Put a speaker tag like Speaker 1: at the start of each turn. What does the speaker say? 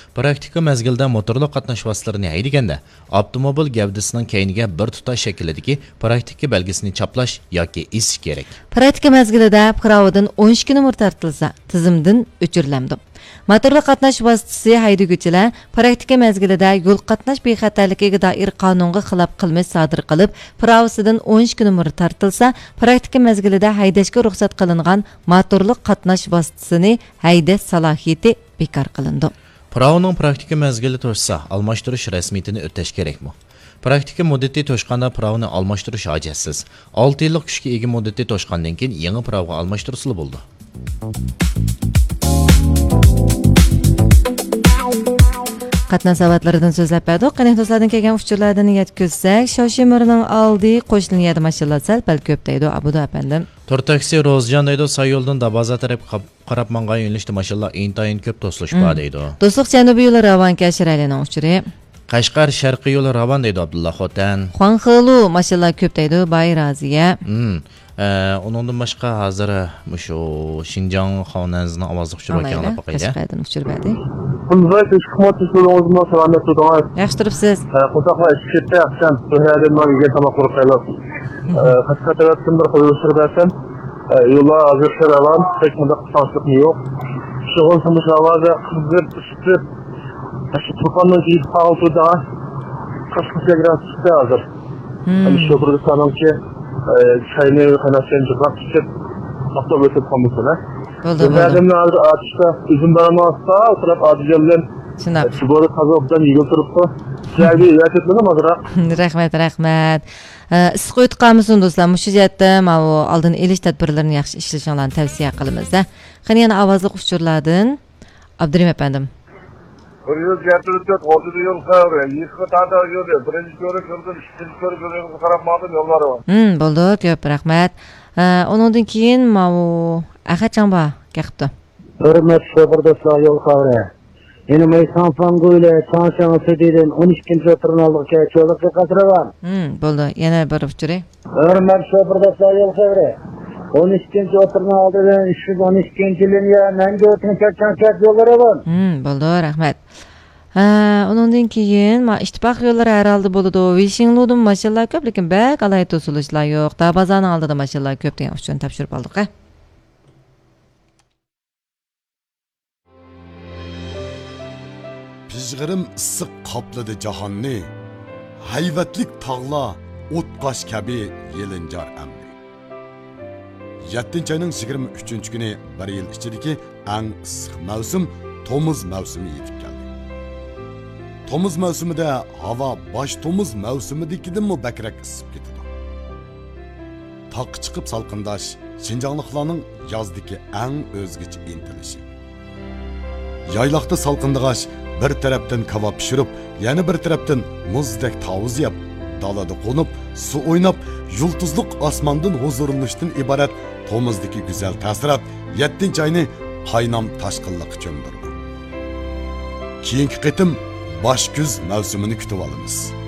Speaker 1: Praktika mezgilda motorli qatnash vositalarini haydaganda avtomobil gavdasining keyniga bir tutash shaklidagi praktika belgisini chaplash yoki isish kerak.
Speaker 2: Praktika mezgilida pirovidan 12 nomer tartilsa, tizimdan o'chiriladi. Motorli qatnash vositasi haydaguvchilar praktika mezgilida yo'l qatnash bexatarligiga doir qonunga xilof qilmish sodir qilib, pirovisidan 12 nomer tartilsa, praktika mezgilida haydashga ruxsat qilingan motorli qatnash vositasini haydash salohiyati bekor qilindi.
Speaker 1: Pirovning praktika mezgili to'shsa, almashtirish rasmiyatini o'tash kerakmi? Praktika muddati to'shqanda pirovni almashtirish hojatsiz. 6 yillik kuchga ega muddati to'shqandan keyin yangi pirovga almashtirsa bo'ldi.
Speaker 2: Qatnash savatlardan so'zlab berdik. Qani do'stlardan kelgan uchurlardan yetkazsak, Shoshimurning oldi qo'shnilarda mashinalar sal-pal ko'paydi. Abudu apandim.
Speaker 1: To'r taksi Rozjan deydi, Sayyo'ldan Dabaza taraf qarab mangan yo'nalishda mashinalar intayin ko'p to'slashib deydi.
Speaker 2: Do'stlik janubiy yo'li Ravon Kashiralining uchuri.
Speaker 1: Qashqar sharqiy yo'li Ravon deydi Abdulla Xotan.
Speaker 2: Xuanxelu mashinalar ko'paydi, Bayraziya.
Speaker 1: Onundan başqa hozir shu Xinjiang xonasining ovozli uchirayotganlar faqat.
Speaker 2: Qashqardan uchirib berdi.
Speaker 3: Bunday xizmat usullarimizni salamlar tutamiz.
Speaker 2: Yaxshi turibsiz.
Speaker 3: Qo'shaqlar ishga yaxshidan to'ylardan nariga tamoq qilib qo'yamiz. Qashqar tarafdan bir qo'yishib bersin. Yo'llar hozir Ravon, hech qanday qisqartlik yo'q. Shug'ul samishlarga qizib isitib, shu to'qonning yuz qoldi. Qashqarga chiqdi hozir. Shu Kurdistonga çayını kaynatacağım çıkmak için hafta ötüp kalmışsınlar.
Speaker 2: Oldu.
Speaker 3: Ademle artışta üzüm baramazsa o taraf adiceller şu boru kazıktan yigil turuptu. Sizlerge ilat etmedim azırak.
Speaker 2: Rahmet. Issiq o'tqanmisin do'stlar. Shu jihatda mana bu oldin elish tadbirlarini yaxshi ishlashinglarni tavsiya qilamiz. Qani yana ovozli uchurlardan Abdurim apandim.
Speaker 3: Kırıyoruz getirdik, ortada yol kavre, yıkı tata yolu, birinci körü kırdım, ikinci körü kırdım, karamadım yolları var.
Speaker 2: Bo'ldi, ko'p rahmat. Ondan keyin mana Axatjon ba gapdi.
Speaker 4: Hurmat shogirdlar yol kavre. Yeni Maysan Fango'yla Changshan City'den 12-chi o'tirnalikka cho'liqqa qatiraman.
Speaker 2: Bo'ldi, yana bir uchuri.
Speaker 4: Hurmat shogirdlar yol kavre. 12-chi o'tirma oldidan 312-chi liniya Nangi o'tgan yo'llari bor.
Speaker 2: Bo'ldi, rahmat. Ondan keyin ma ittifoq yo'llari har holda bo'ladi. Vishingludun mashinalar ko'p, lekin bak alay to'silishlar yo'q. Dabazaning oldida mashinalar ko'p degan uchun topshirib oldik.
Speaker 5: Pijg'irim issiq qopladi jahonni. Hayvatlik tog'lar o'tqash kabi yelinjar amri. 7 ayning 23-kuni bir yil ichidagi eng issiq mavsum Tomuz mavsumi yetib keldi. Tomuz mavsumida havo bosh Tomuz mavsumidagidan bakrak isib ketadi. Taq chiqib salqindash Xinjiangliklarning yozdagi eng o'zgacha intilishi. Yayloqda salqindagash bir tarafdan kebab pishirib, yana bir tarafdan muzdek tavuz yeb, dalada qo'nib, su o'ynab, yulduzliq osmondan huzurlanishdan iborat Tomuzdagi go'zal ta'sirat 7-oyni qaynam tashqinliqqa cho'mdirdi. Keyingi qitim bosh kuz mavsumini kutib olamiz.